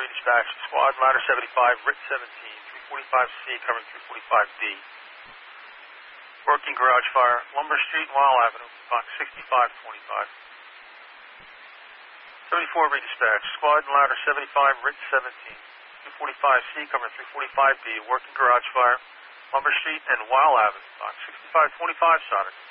dispatch. Squad ladder 75, RIT 17, 345C covering 345D. Working garage fire, Lumber Street and Weil Avenue, box 6525. 74 redispatch. Squad and ladder 75, RIT 17, 245C covering 345B. Working garage fire, Lumber Street and Weil Avenue, box 6525, Solder.